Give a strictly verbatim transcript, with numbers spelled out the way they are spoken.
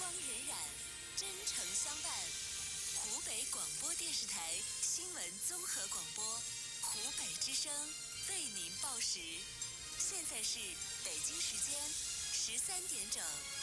荏苒，真诚相伴。湖北广播电视台新闻综合广播，湖北之声为您报时。现在是北京时间十三点整。